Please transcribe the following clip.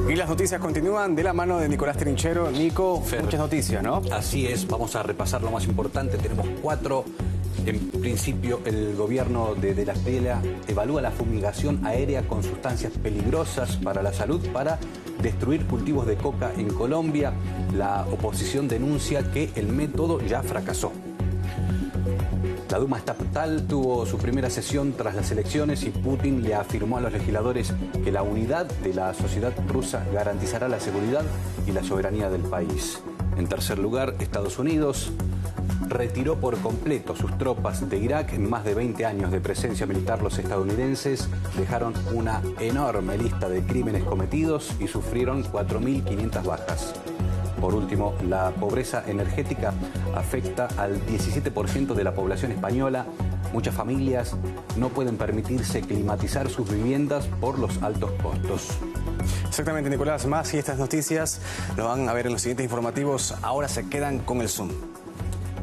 Y las noticias continúan de la mano de Nicolás Trinchero. Nico, muchas noticias, ¿no? Así es, vamos a repasar lo más importante. Tenemos 4. En principio, el gobierno de La Espriella evalúa la fumigación aérea con sustancias peligrosas para la salud para destruir cultivos de coca en Colombia. La oposición denuncia que el método ya fracasó. La Duma estatal tuvo su primera sesión tras las elecciones y Putin le afirmó a los legisladores que la unidad de la sociedad rusa garantizará la seguridad y la soberanía del país. En tercer lugar, Estados Unidos retiró por completo sus tropas de Irak. En más de 20 años de presencia militar, los estadounidenses dejaron una enorme lista de crímenes cometidos y sufrieron 4.500 bajas. Por último, la pobreza energética afecta al 17% de la población española. Muchas familias no pueden permitirse climatizar sus viviendas por los altos costos. Exactamente, Nicolás. Más y estas noticias lo van a ver en los siguientes informativos. Ahora se quedan con el Zoom.